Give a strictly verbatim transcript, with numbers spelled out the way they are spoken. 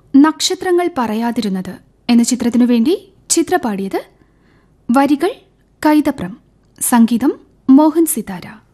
നക്ഷത്രങ്ങൾ പറയാതിരുന്നത് എന്ന ചിത്രത്തിനു വേണ്ടി ചിത്ര പാടിയത്. വരികൾ കൈതപ്രം, സംഗീതം മോഹൻ സിതാര.